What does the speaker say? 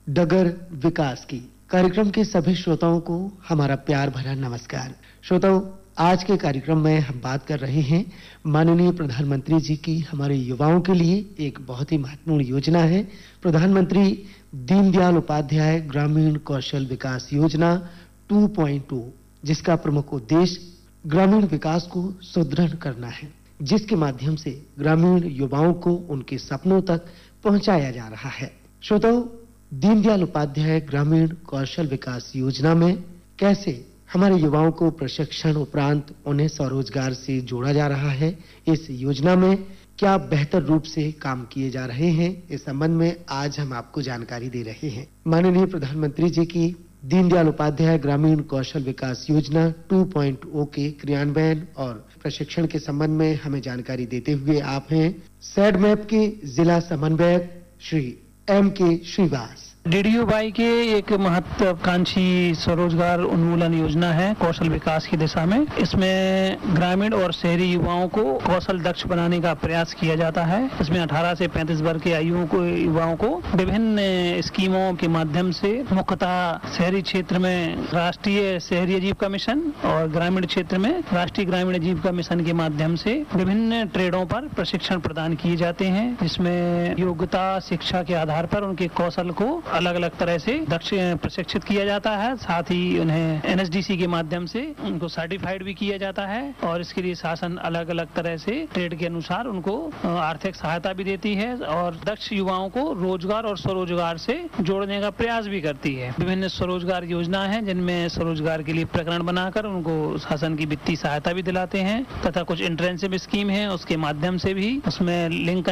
डगर विकास की। कार्यक्रम के सभी श्रोताओं को हमारा प्यार भरा नमस्कार। श्रोताओं, आज के कार्यक्रम में हम बात कर रहे हैं माननीय प्रधानमंत्री जी की हमारे युवाओं के लिए एक बहुत ही महत्वपूर्ण योजना है, प्रधानमंत्री दीनदयाल उपाध्याय ग्रामीण कौशल विकास योजना 2.0, जिसका प्रमुख उद्देश्य ग्रामीण विकास को सुदृढ़ करना है, जिसके माध्यम से ग्रामीण युवाओं को उनके सपनों तक पहुंचाया जा रहा है। श्रोताओं, दीनदयाल उपाध्याय ग्रामीण कौशल विकास योजना में कैसे हमारे युवाओं को प्रशिक्षण उपरांत उन्हें स्वरोजगार से जोड़ा जा रहा है, इस योजना में क्या बेहतर रूप से काम किए जा रहे हैं, इस संबंध में आज हम आपको जानकारी दे रहे हैं। माननीय प्रधानमंत्री जी की दीनदयाल उपाध्याय ग्रामीण कौशल विकास योजना 2.0 के क्रियान्वयन और प्रशिक्षण के संबंध में हमें जानकारी देते हुए आप हैं सैडमैप के जिला समन्वयक श्री M.K. श्रीवास। DDU-Y के एक महत्वाकांक्षी स्वरोजगार उन्मूलन योजना है कौशल विकास की दिशा में। इसमें ग्रामीण और शहरी युवाओं को कौशल दक्ष बनाने का प्रयास किया जाता है। इसमें 18 से 35 वर्ष के युवाओं को विभिन्न स्कीमों के माध्यम से मुख्यतः शहरी क्षेत्र में राष्ट्रीय शहरी आजीविका मिशन और ग्रामीण क्षेत्र में राष्ट्रीय ग्रामीण आजीविका मिशन के माध्यम से विभिन्न ट्रेडों पर प्रशिक्षण प्रदान किए जाते हैं, जिसमें योग्यता शिक्षा के आधार पर उनके कौशल को अलग अलग तरह से दक्ष प्रशिक्षित किया जाता है। साथ ही उन्हें NSDC के माध्यम से उनको सर्टिफाइड भी किया जाता है और इसके लिए शासन अलग अलग तरह से ट्रेड के अनुसार उनको आर्थिक सहायता भी देती है और दक्ष युवाओं को रोजगार और स्वरोजगार से जोड़ने का प्रयास भी करती है। विभिन्न स्वरोजगार योजना है जिनमें स्वरोजगार के लिए प्रकरण बनाकर उनको शासन की वित्तीय सहायता भी दिलाते हैं तथा कुछ इंटर्नशिप स्कीम है उसके माध्यम से भी उसमें लिंक